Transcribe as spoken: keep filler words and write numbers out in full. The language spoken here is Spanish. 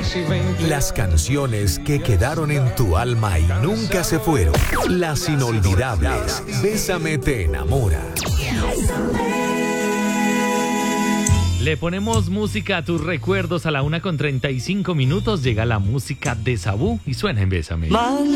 Las canciones que quedaron en tu alma y nunca se fueron. Las inolvidables. Bésame te enamora. Le ponemos música a tus recuerdos a la una con treinta y cinco minutos. Llega la música de Sabú y suena en Bésame.